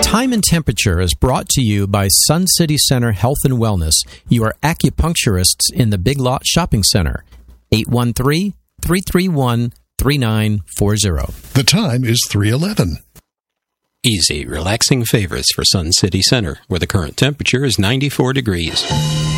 Time and Temperature is brought to you by Sun City Center Health and Wellness, your acupuncturists in the Big Lot Shopping Center. 813-331-3940. The time is 3:11. Easy, relaxing favors for Sun City Center, where the current temperature is 94 degrees.